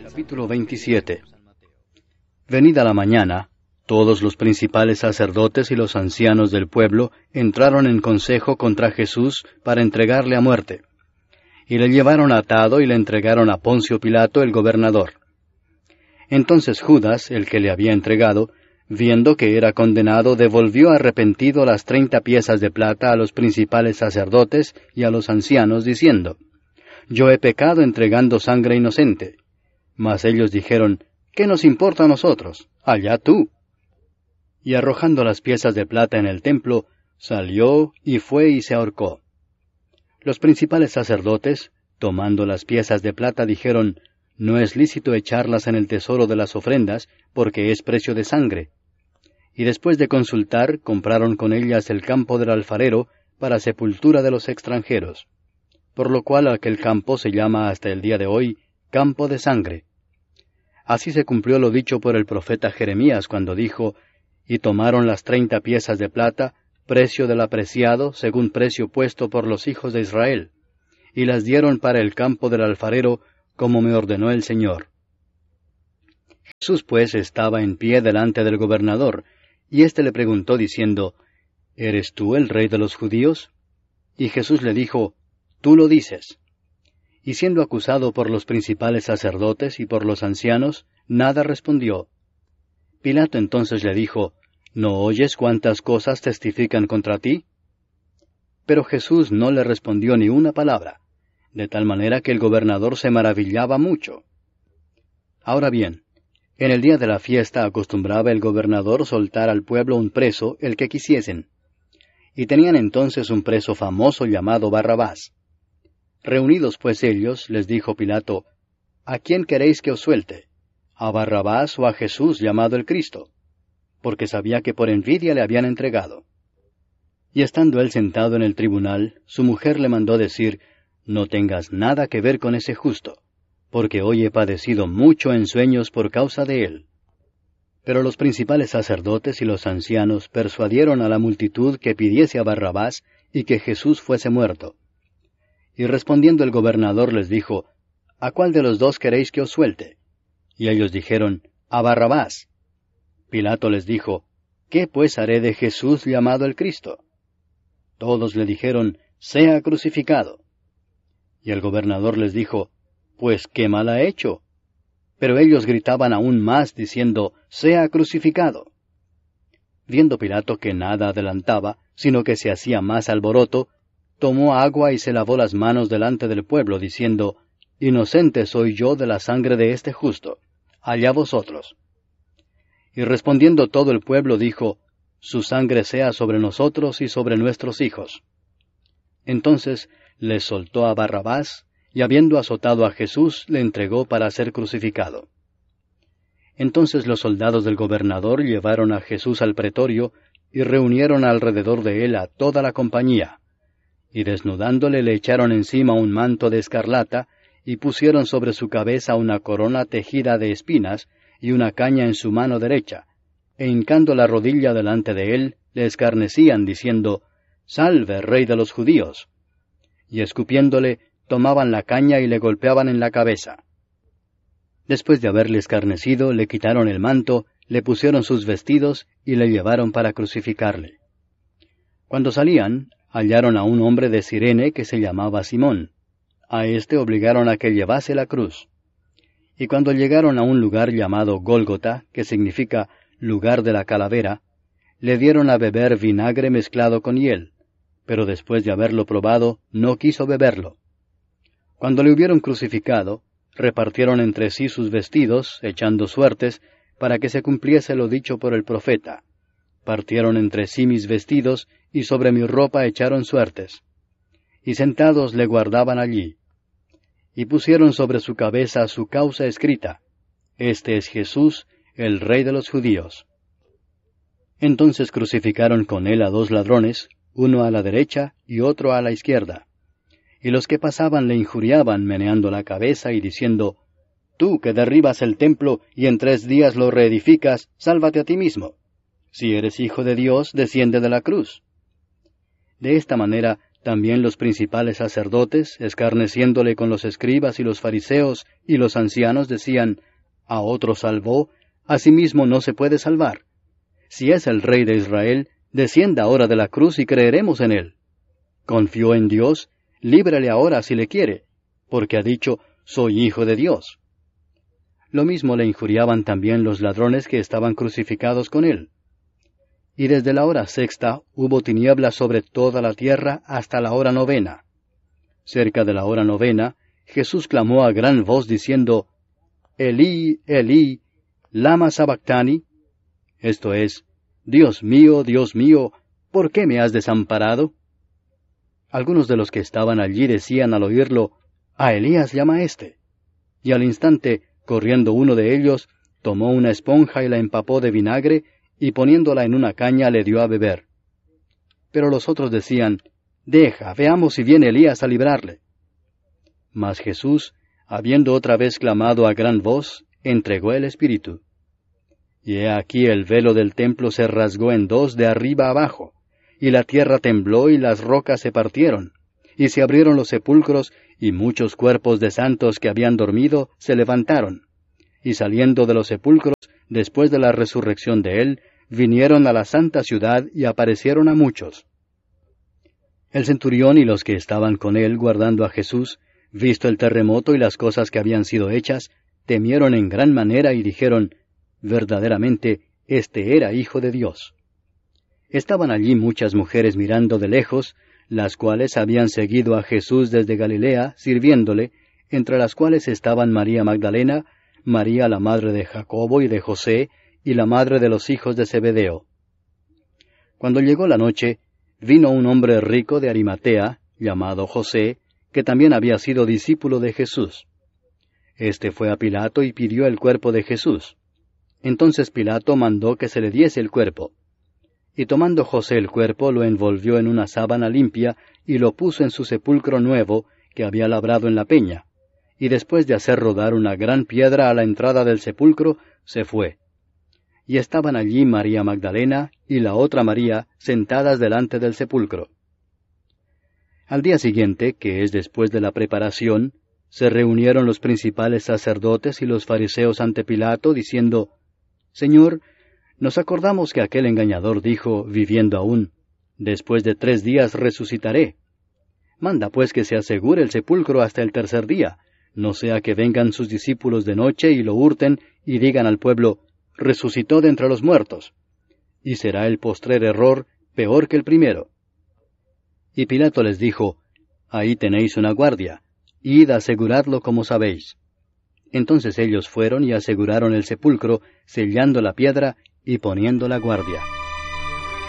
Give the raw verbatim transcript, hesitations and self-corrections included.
Capítulo veintisiete. Venida la mañana, todos los principales sacerdotes y los ancianos del pueblo entraron en consejo contra Jesús para entregarle a muerte. Y le llevaron atado y le entregaron a Poncio Pilato el gobernador. Entonces Judas, el que le había entregado, viendo que era condenado, devolvió arrepentido las treinta piezas de plata a los principales sacerdotes y a los ancianos, diciendo, Yo he pecado entregando sangre inocente. Mas ellos dijeron, ¿qué nos importa a nosotros? Allá tú. Y arrojando las piezas de plata en el templo, salió y fue y se ahorcó. Los principales sacerdotes, tomando las piezas de plata, dijeron, No es lícito echarlas en el tesoro de las ofrendas, porque es precio de sangre. Y después de consultar, compraron con ellas el campo del alfarero para sepultura de los extranjeros. Por lo cual aquel campo se llama hasta el día de hoy campo de sangre. Así se cumplió lo dicho por el profeta Jeremías cuando dijo, Y tomaron las treinta piezas de plata, precio del apreciado, según precio puesto por los hijos de Israel, y las dieron para el campo del alfarero, como me ordenó el Señor. Jesús pues estaba en pie delante del gobernador, y éste le preguntó diciendo, ¿Eres tú el rey de los judíos? Y Jesús le dijo, Tú lo dices. Y siendo acusado por los principales sacerdotes y por los ancianos, nada respondió. Pilato entonces le dijo, ¿No oyes cuántas cosas testifican contra ti? Pero Jesús no le respondió ni una palabra, de tal manera que el gobernador se maravillaba mucho. Ahora bien, en el día de la fiesta acostumbraba el gobernador soltar al pueblo un preso, el que quisiesen. Y tenían entonces un preso famoso llamado Barrabás. Reunidos pues ellos, les dijo Pilato, ¿A quién queréis que os suelte? ¿A Barrabás o a Jesús llamado el Cristo? Porque sabía que por envidia le habían entregado. Y estando él sentado en el tribunal, su mujer le mandó decir, No tengas nada que ver con ese justo, porque hoy he padecido mucho en sueños por causa de él. Pero los principales sacerdotes y los ancianos persuadieron a la multitud que pidiese a Barrabás y que Jesús fuese muerto. Y respondiendo el gobernador les dijo, ¿A cuál de los dos queréis que os suelte? Y ellos dijeron, A Barrabás. Pilato les dijo, ¿Qué pues haré de Jesús llamado el Cristo? Todos le dijeron, Sea crucificado. Y el gobernador les dijo, Pues qué mal ha hecho. Pero ellos gritaban aún más, diciendo, Sea crucificado. Viendo Pilato que nada adelantaba, sino que se hacía más alboroto, tomó agua y se lavó las manos delante del pueblo, diciendo, Inocente soy yo de la sangre de este justo, allá vosotros. Y respondiendo todo el pueblo dijo, Su sangre sea sobre nosotros y sobre nuestros hijos. Entonces les soltó a Barrabás, y habiendo azotado a Jesús, le entregó para ser crucificado. Entonces los soldados del gobernador llevaron a Jesús al pretorio, y reunieron alrededor de él a toda la compañía. Y desnudándole le echaron encima un manto de escarlata, y pusieron sobre su cabeza una corona tejida de espinas, y una caña en su mano derecha, e hincando la rodilla delante de él, le escarnecían, diciendo, Salve, rey de los judíos. Y escupiéndole, tomaban la caña y le golpeaban en la cabeza. Después de haberle escarnecido, le quitaron el manto, le pusieron sus vestidos, y le llevaron para crucificarle. Cuando salían, hallaron a un hombre de Cirene que se llamaba Simón. A éste obligaron a que llevase la cruz. Y cuando llegaron a un lugar llamado Gólgota, que significa lugar de la calavera, le dieron a beber vinagre mezclado con hiel, pero después de haberlo probado, no quiso beberlo. Cuando le hubieron crucificado, repartieron entre sí sus vestidos, echando suertes, para que se cumpliese lo dicho por el profeta. Partieron entre sí mis vestidos, y sobre mi ropa echaron suertes. Y sentados le guardaban allí. Y pusieron sobre su cabeza su causa escrita, Este es Jesús, el Rey de los Judíos. Entonces crucificaron con él a dos ladrones, uno a la derecha y otro a la izquierda. Y los que pasaban le injuriaban, meneando la cabeza y diciendo, Tú que derribas el templo y en tres días lo reedificas, sálvate a ti mismo. Si eres hijo de Dios, desciende de la cruz. De esta manera También los principales sacerdotes, escarneciéndole con los escribas y los fariseos y los ancianos, decían, a otro salvó, a sí mismo no se puede salvar. Si es el Rey de Israel, descienda ahora de la cruz y creeremos en él. Confió en Dios, líbrale ahora si le quiere, porque ha dicho, soy hijo de Dios. Lo mismo le injuriaban también los ladrones que estaban crucificados con él. Y desde la hora sexta hubo tinieblas sobre toda la tierra hasta la hora novena. Cerca de la hora novena, Jesús clamó a gran voz diciendo, Elí, Elí, lama sabactani, esto es, Dios mío, Dios mío, ¿por qué me has desamparado? Algunos de los que estaban allí decían al oírlo, a Elías llama éste. Y al instante, corriendo uno de ellos, tomó una esponja y la empapó de vinagre, y poniéndola en una caña le dio a beber. Pero los otros decían, deja, veamos si viene Elías a librarle. Mas Jesús, habiendo otra vez clamado a gran voz, entregó el Espíritu. Y he aquí el velo del templo se rasgó en dos de arriba abajo, y la tierra tembló y las rocas se partieron, y se abrieron los sepulcros, y muchos cuerpos de santos que habían dormido se levantaron, y saliendo de los sepulcros, después de la resurrección de él, vinieron a la santa ciudad y aparecieron a muchos. El centurión y los que estaban con él guardando a Jesús, visto el terremoto y las cosas que habían sido hechas, temieron en gran manera y dijeron, verdaderamente, este era Hijo de Dios. Estaban allí muchas mujeres mirando de lejos, las cuales habían seguido a Jesús desde Galilea, sirviéndole, entre las cuales estaban María Magdalena, María la madre de Jacobo y de José, y la madre de los hijos de Zebedeo. Cuando llegó la noche, vino un hombre rico de Arimatea, llamado José, que también había sido discípulo de Jesús. Este fue a Pilato y pidió el cuerpo de Jesús. Entonces Pilato mandó que se le diese el cuerpo. Y tomando José el cuerpo, lo envolvió en una sábana limpia, y lo puso en su sepulcro nuevo, que había labrado en la peña. Y después de hacer rodar una gran piedra a la entrada del sepulcro, se fue. Y estaban allí María Magdalena y la otra María sentadas delante del sepulcro. Al día siguiente, que es después de la preparación, se reunieron los principales sacerdotes y los fariseos ante Pilato, diciendo, Señor, nos acordamos que aquel engañador dijo, viviendo aún, después de tres días resucitaré. Manda pues que se asegure el sepulcro hasta el tercer día, no sea que vengan sus discípulos de noche y lo hurten y digan al pueblo, resucitó de entre los muertos. Y será el postrer error peor que el primero. Y Pilato les dijo, ahí tenéis una guardia, id a aseguradlo como sabéis. Entonces ellos fueron y aseguraron el sepulcro, sellando la piedra y poniendo la guardia.